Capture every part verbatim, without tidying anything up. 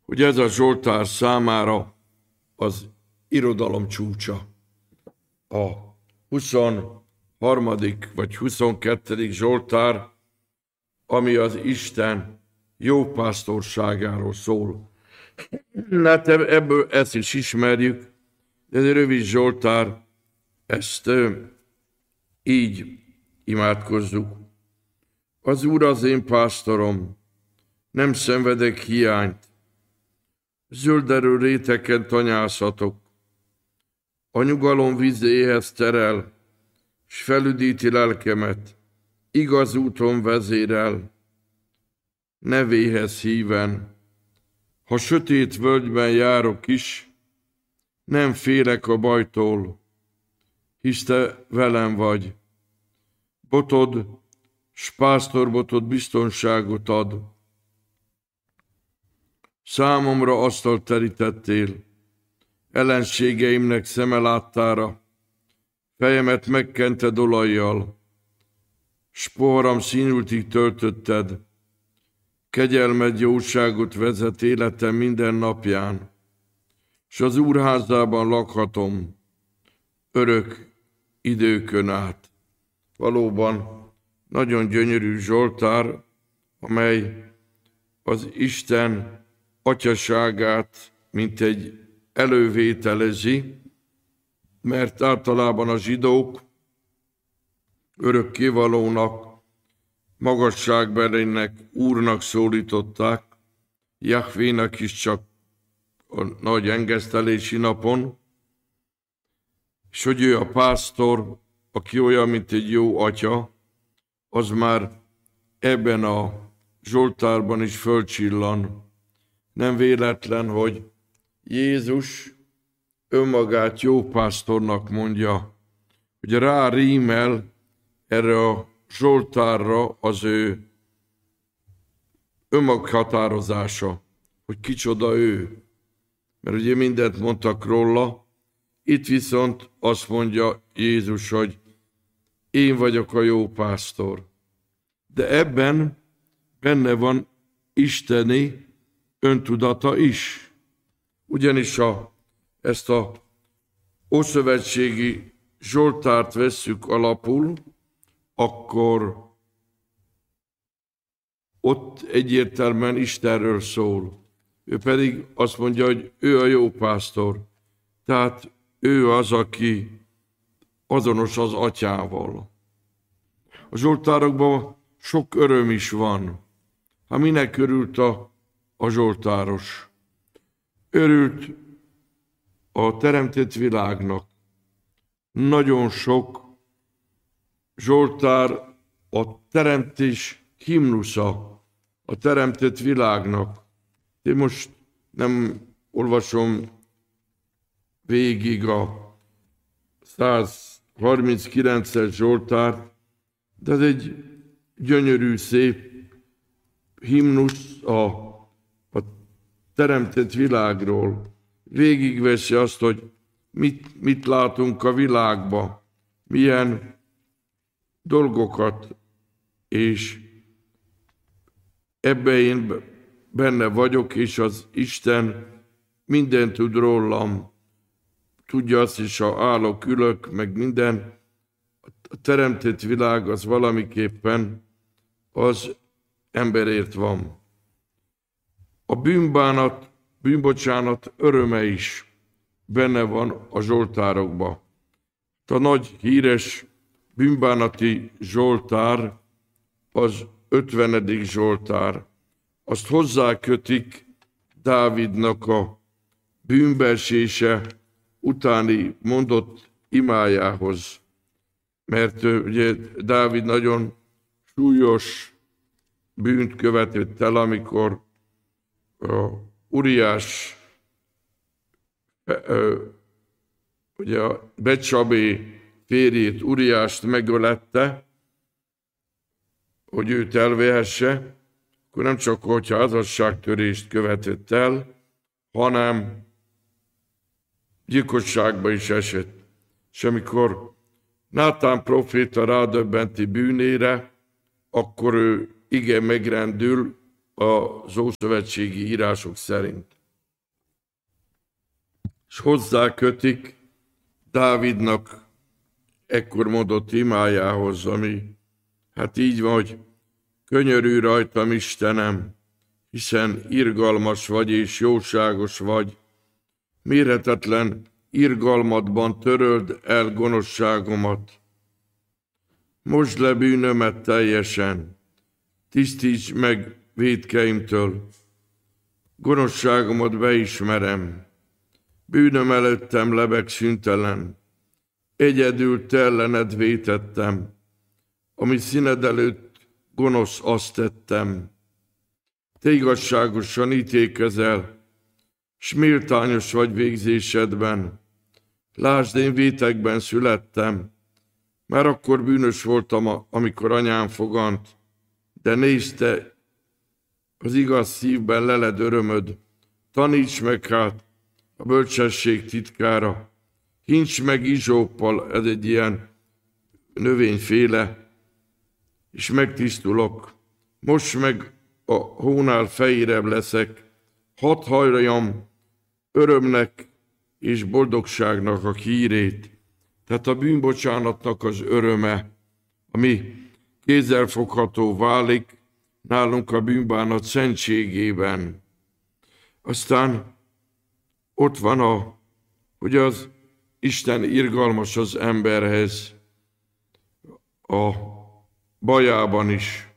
hogy ez a Zsoltár számára az irodalom csúcsa. A huszonharmadik vagy huszonkettedik Zsoltár, ami az Isten jó pásztorságáról szól. Hát ebből ezt is ismerjük, de ez egy rövid Zsoltár, ezt így imádkozzuk. Az Úr az én pásztorom, nem szenvedek hiányt, zölderő réteken tanyázhatok. A nyugalom vizéhez terel, s felüdíti lelkemet, igaz úton vezérel, nevéhez híven. Ha sötét völgyben járok is, nem félek a bajtól, hisz te velem vagy. Botod, s pásztorbotod biztonságot ad. Számomra asztalt terítettél, ellenségeimnek szeme láttára, fejemet megkented olajjal, s poharam színültig töltötted, kegyelmed jóságot vezet életem minden napján, s az Úr házában lakhatom örök időkön át. Valóban nagyon gyönyörű Zsoltár, amely az Isten atyaságát mint egy elővételezi, mert általában a zsidók örökkévalónak, magasságbelének, Úrnak szólították, Jahvénak is csak a nagy engesztelési napon, és hogy ő a pásztor, aki olyan, mint egy jó atya, az már ebben a Zsoltárban is fölcsillan. Nem véletlen, hogy Jézus önmagát jó pásztornak mondja, hogy rá rímel erre a Zsoltárra az ő önmaghatározása, hogy kicsoda ő. Mert ugye mindent mondtak róla, itt viszont azt mondja Jézus, hogy én vagyok a jó pásztor. De ebben benne van isteni öntudata is. Ugyanis a, ezt a ószövetségi Zsoltárt vesszük alapul, akkor ott egyértelműen Istenről szól. Ő pedig azt mondja, hogy ő a jó pásztor. Tehát ő az, aki azonos az atyával. A Zsoltárokban sok öröm is van. Hát minek örült a, a Zsoltáros? Örült a teremtett világnak. Nagyon sok Zsoltár a teremtés himnusza a teremtett világnak. Én most nem olvasom végig a százharminckilences Zsoltárt, de ez egy gyönyörű, szép himnusz a, a teremtett világról. Végigveszi azt, hogy mit, mit látunk a világba, milyen dolgokat, és ebben én benne vagyok, és az Isten mindent tud rólam. Tudja azt is, ha állok, ülök, meg minden. A teremtett világ az valamiképpen az emberért van. A bűnbánat, bűnbocsánat öröme is benne van a Zsoltárokban. A nagy híres bűnbánati Zsoltár az ötvenedik Zsoltár. Azt hozzákötik Dávidnak a bűnbeesése utáni mondott imájához. Mert ugye Dávid nagyon súlyos bűnt követett el, amikor a Uriás, ugye a Becsabé férjét, Uriást megölette, hogy őt elvehesse, akkor nem csak, hogyha házasságtörést követett el, hanem gyilkosságba is esett. És amikor Nátán proféta rádöbbenti bűnére, akkor ő igen megrendül az ószövetségi írások szerint. és hozzá kötik Dávidnak ekkor mondott imájához, ami hát így van, hogy könyörülj rajtam, Istenem, hiszen irgalmas vagy és jóságos vagy. Mérhetetlen irgalmadban töröld el gonoszságomat. Mosd le bűnömet teljesen, tisztíts meg vétkeimtől. Gonoszságomat beismerem, bűnöm előttem lebeg szüntelen. Egyedül te ellened vétettem, ami színed előtt gonosz azt tettem. Te igazságosan ítélkezel, s méltányos vagy végzésedben. Lásd, én vétekben születtem, már akkor bűnös voltam, amikor anyám fogant, de nézd, te az igaz szívben leled örömöd. Taníts meg hát a bölcsesség titkára, hints meg izsóppal, ez egy ilyen növényféle, és megtisztulok. Most meg a hónál fejérebb leszek, hadd halljam örömnek és boldogságnak a hírét. Tehát a bűnbocsánatnak az öröme, ami kézzelfogható válik nálunk a bűnbánat szentségében. Aztán ott van a, hogy az Isten irgalmas az emberhez, a bajában is,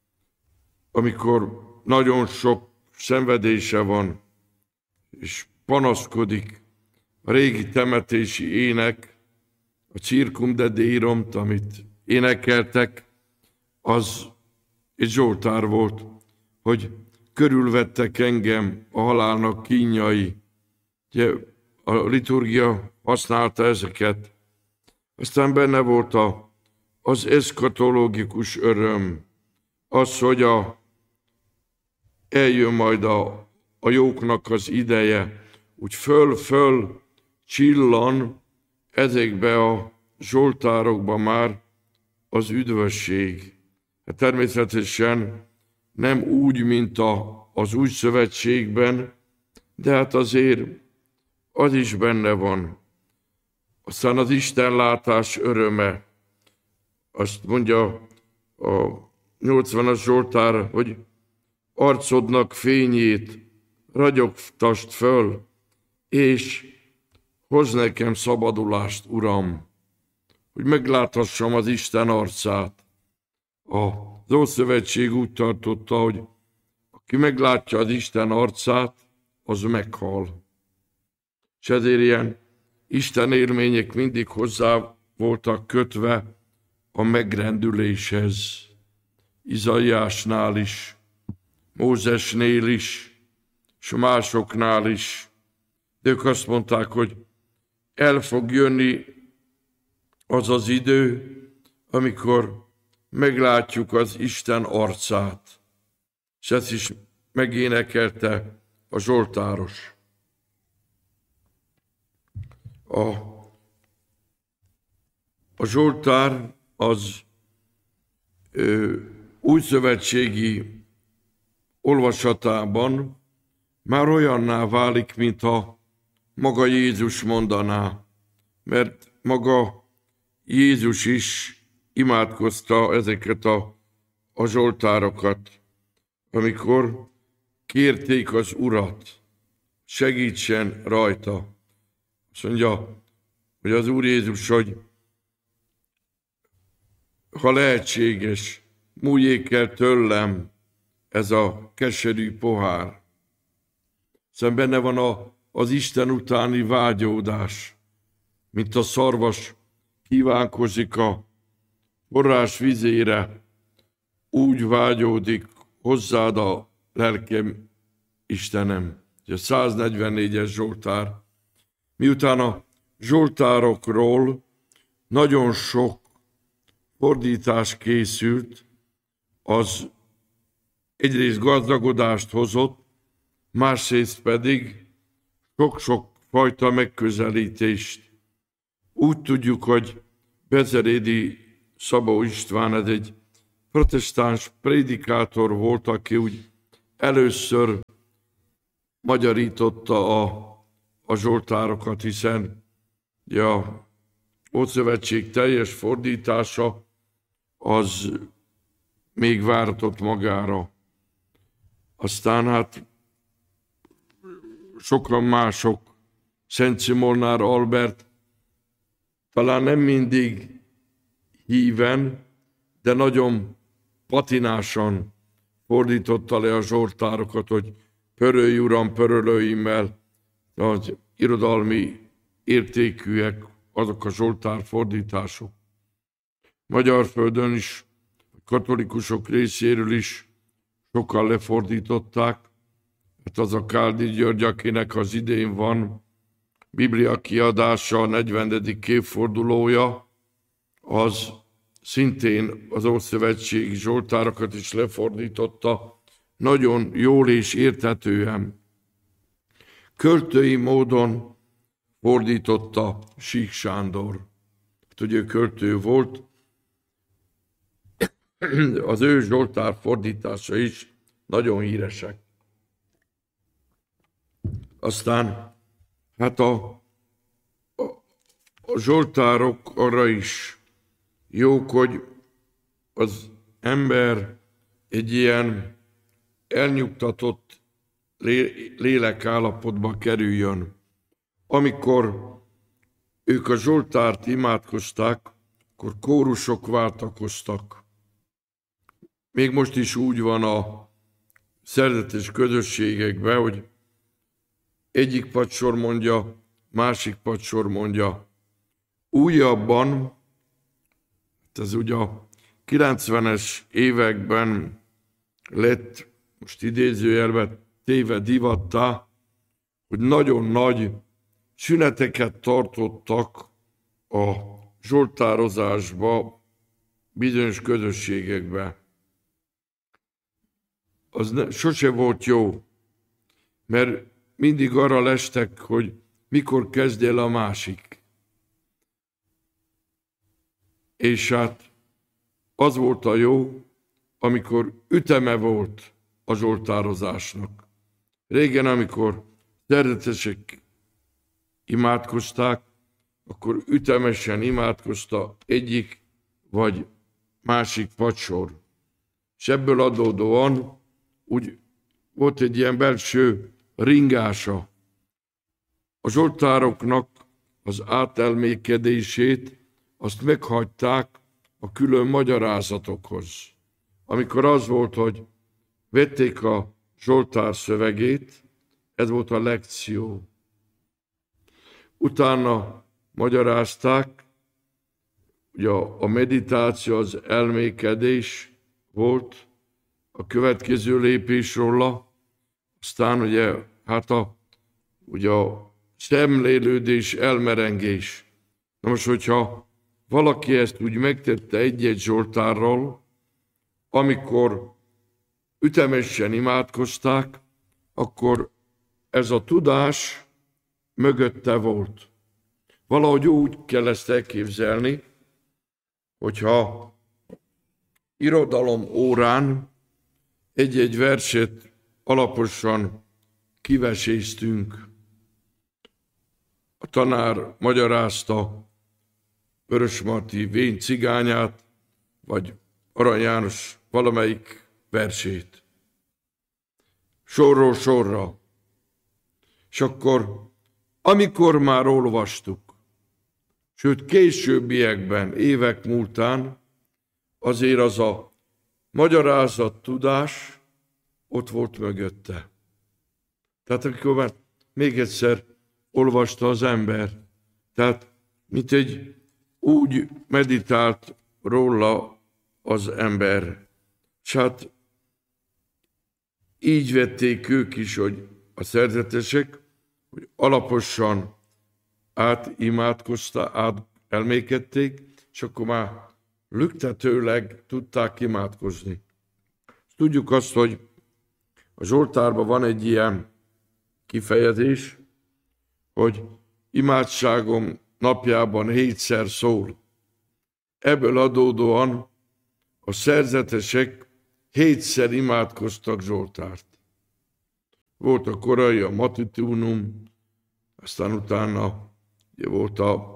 amikor nagyon sok szenvedése van, és panaszkodik. A régi temetési ének, a Circum de Deiromt, amit énekeltek, az egy zsoltár volt, hogy körülvettek engem a halálnak kínjai. Ugye a liturgia használta ezeket. Aztán benne volt a, az eszkatológikus öröm, az, hogy a, eljön majd a, a jóknak az ideje, úgy föl-föl csillan ezekbe a zsoltárokba már az üdvösség. Hát természetesen nem úgy, mint a, az új szövetségben, de hát azért az is benne van. Aztán az Istenlátás öröme. Azt mondja a nyolcvanas Zsoltár, hogy arcodnak fényét ragyogtasd föl, és hozz nekem szabadulást, Uram, hogy megláthassam az Isten arcát. Az Ószövetség úgy tartotta, hogy aki meglátja az Isten arcát, az meghal. És ezért ilyen Isten élmények mindig hozzá voltak kötve a megrendüléshez. Izaiásnál is, Mózesnél is, és másoknál is. De ők azt mondták, hogy el fog jönni az az idő, amikor meglátjuk az Isten arcát. És ezt is megénekelte a zsoltáros. A, a zsoltár az ö, újszövetségi olvasatában már olyanná válik, mint a maga Jézus mondaná, mert maga Jézus is imádkozta ezeket a, a zsoltárokat, amikor kérték az Urat, segítsen rajta. Azt mondja, hogy az Úr Jézus, hogy ha lehetséges, múljék el tőlem ez a keserű pohár. Szóval benne van a, az Isten utáni vágyódás, mint a szarvas kívánkozik a forrás vizére, úgy vágyódik hozzád a lelkem, Istenem. Ez a száznegyvennégyes Zsoltár. Miután a zsoltárokról nagyon sok fordítás készült, az egyrészt gazdagodást hozott, másrészt pedig sok-sok fajta megközelítést. Úgy tudjuk, hogy Bezerédi Szabó István, ez egy protestáns prédikátor volt, aki úgy először magyarította a a zsoltárokat, hiszen ja, Ószövetség teljes fordítása az még váratott magára. Aztán hát sokan mások, Szent Szimolnár Albert talán nem mindig híven, de nagyon patinásan fordította le a zsoltárokat, hogy pörölj, Uram, pörölőimmel, az irodalmi értékűek azok a zsoltár fordítások. Magyar földön is, a katolikusok részéről is sokan lefordították, hát az a Káldi György, akinek az idén van Biblia kiadása, a negyvenedik évfordulója, az szintén az ószövetségi zsoltárokat is lefordította, nagyon jól és érthetően. Költői módon fordította Sík Sándor. Hogy ő költő volt, az ő zsoltár fordítása is nagyon híresek. Aztán hát a, a, a zsoltárok arra is jók, hogy az ember egy ilyen elnyugtatott lélekállapotba kerüljön. Amikor ők a zsoltárt imádkozták, akkor kórusok váltakoztak. Még most is úgy van a szerzetes közösségekben, hogy egyik padsor mondja, másik padsor mondja. Újabban, ez ugye a kilencvenes években lett, most idézőjelben téve divattá, hogy nagyon nagy szüneteket tartottak a zsoltározásba bizonyos közösségekbe. Az ne, sose volt jó, mert mindig arra lestek, hogy mikor kezd el a másik. És hát az volt a jó, amikor üteme volt a zsoltározásnak. Régen, amikor szerzetesek imádkozták, akkor ütemesen imádkozta egyik vagy másik padsor. És ebből adódóan úgy volt egy ilyen belső ringása. A zsoltároknak az átelmékedését azt meghagyták a külön magyarázatokhoz. Amikor az volt, hogy vették a zsoltár szövegét, ez volt a lekció. Utána magyarázták, ugye a meditáció, az elmékedés volt, a következő lépés róla, aztán ugye, hát a, ugye a szemlélődés, elmerengés. Na most, hogyha valaki ezt úgy megtette egy-egy zsoltárral, amikor ütemesen imádkozták, akkor ez a tudás mögötte volt. Valahogy úgy kell ezt elképzelni, hogyha irodalom órán egy-egy verset alaposan kiveséztünk. A tanár magyarázta Vörösmarty Vén cigányát, vagy Arany János valamelyik versét. Sorról sorra. És akkor, amikor már olvastuk, sőt későbbiekben, évek múltán, azért az a magyarázat, tudás ott volt mögötte. Tehát amikor már még egyszer olvasta az ember, tehát mint egy úgy meditált róla az ember. És hát így vették ők is, hogy a szerzetesek, hogy alaposan átimádkozta, át elmékedték, és akkor már lüktetőleg tudták imádkozni. Tudjuk azt, hogy a zsoltárban van egy ilyen kifejezés, hogy imádságom napjában hétszer szól. Ebből adódóan a szerzetesek hétszer imádkoztak zsoltárt. Volt a korai, a matutinum, aztán utána ugye volt a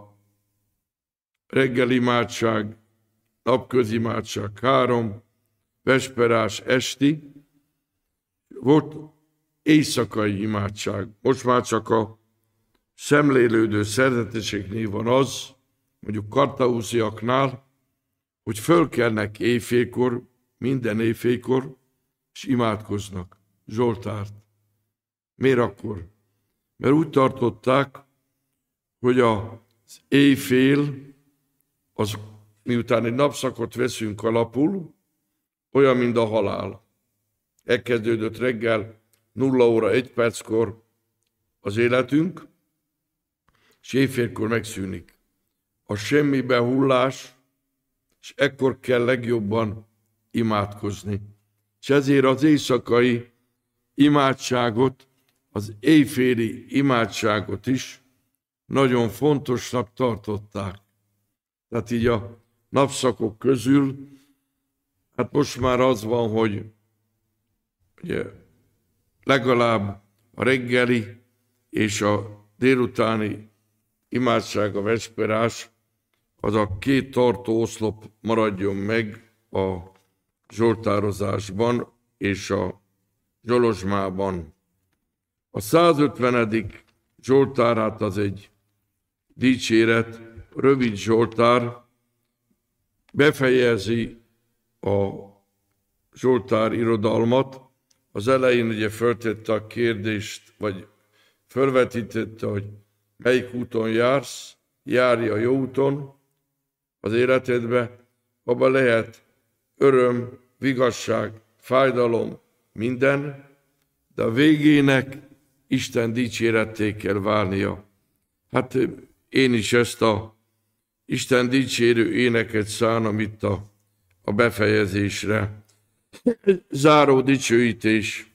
reggeli imádság, napközi imádság három, vesperás esti, volt éjszakai imádság. Most már csak a szemlélődő szerzeteseknél van az, mondjuk kartausziaknál, hogy fölkelnek éjfélkor, minden éjfélkor, és imádkoznak Zsoltárt. Miért akkor? Mert úgy tartották, hogy az éjfél, az, miután egy napszakot veszünk alapul, olyan, mint a halál. Elkezdődött reggel nulla óra egy perckor az életünk, és éjfélkor megszűnik. A semmibe hullás, és ekkor kell legjobban imádkozni. És ezért az éjszakai imádságot, az éjféli imádságot is nagyon fontosnak tartották. Tehát így a napszakok közül, hát most már az van, hogy ugye, legalább a reggeli és a délutáni imádság, a vesperás, az a két tartó oszlop maradjon meg a zsoltározásban és a zsolozsmában. A százötvenedik zsoltár, hát az egy dicséret, rövid zsoltár, befejezi a zsoltár irodalmat. Az elején ugye föltette a kérdést, vagy fölvetítette, hogy melyik úton jársz, járj a jó úton az életedbe, abban lehet öröm, vigasság, fájdalom, minden, de a végének Isten dicséretté kell válnia. Hát én is ezt a Isten dicsérő éneket szánom itt a, a befejezésre. Záró dicsőítés.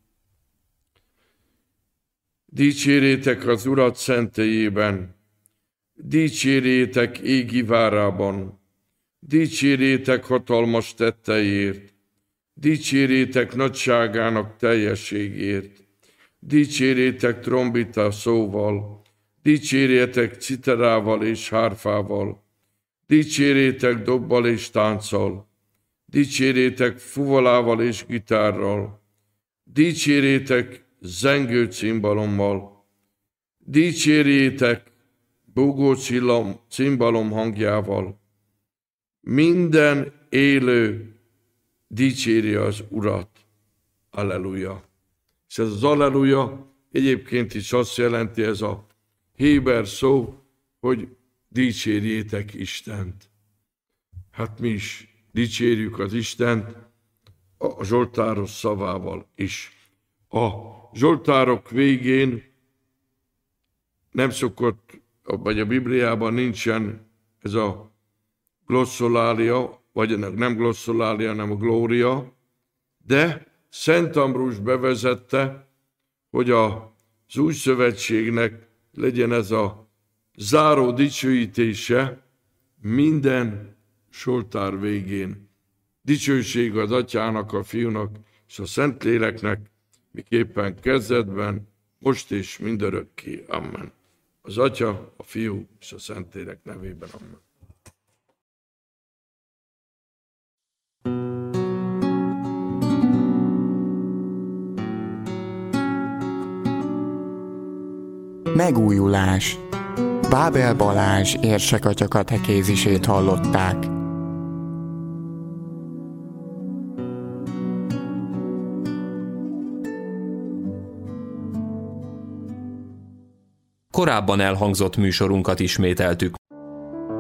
Dicsérjétek az Urat szentélyében, dicsérjétek égi várában, dicsérjétek hatalmas tetteiért, dicsérjétek nagyságának teljességért, dicsérjétek trombita szóval, dicsérjétek citerával és hárfával, dicsérjétek dobbal és tánccal, dicsérjétek fuvolával és gitárral, dicsérjétek zengő cimbalommal, dicsérjétek búgó cimbalom hangjával. Minden élő dicsérje az Urat. Alleluja. És ez az alleluja egyébként is azt jelenti, ez a héber szó, hogy dicsérjétek Istent. Hát mi is dicsérjük az Istent a zsoltáros szavával is. A zsoltárok végén nem szokott, vagy a Bibliában nincsen ez a glosszolália, vagy nem glosszolália, hanem a glória, de Szent Ambrus bevezette, hogy az új szövetségnek legyen ez a záró dicsőítése minden zsoltár végén. Dicsőség az Atyának, a Fiúnak és a Szentléleknek, miképpen kezdetben, most és mindörökké. Amen. Az Atya, a Fiú és a Szentlélek nevében. Amen. Megújulás. Bábel Balázs érsekatya katekézisét hallották. Korábban elhangzott műsorunkat ismételtük.